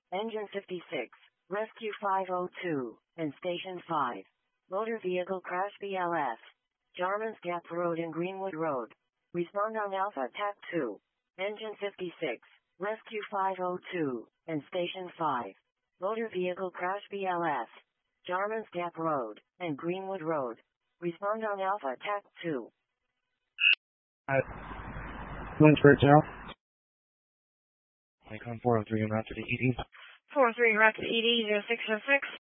Engine 56, Rescue 502, and Station 5. Motor vehicle crash BLS. Jarman's Gap Road and Greenwood Road. Respond on Alpha TAC 2. Engine 56, Rescue 502, and Station 5. Motor vehicle crash BLS. Jarman's Gap Road and Greenwood Road. Respond on Alpha TAC 2. Lynchburg Tower. Icon 403 en route to the ED. 403 route to ED 0606.